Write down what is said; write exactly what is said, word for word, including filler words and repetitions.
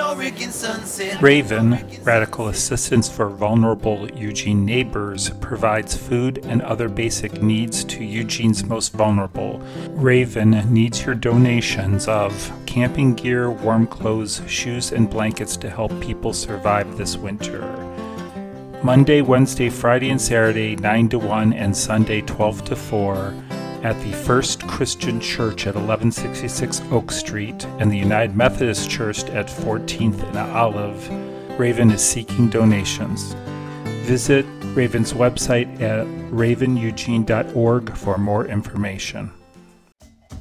Oregon sunset. Raven, Radical Assistance for Vulnerable Eugene Neighbors, provides food and other basic needs to Eugene's most vulnerable. Raven needs your donations of camping gear, warm clothes, shoes, and blankets to help people survive this winter. Monday, Wednesday, Friday, and Saturday, nine to one, and Sunday, twelve to four, at the First Christian Church at eleven sixty-six Oak Street and the United Methodist Church at fourteenth and Olive. Raven is seeking donations. Visit Raven's website at raven eugene dot org for more information.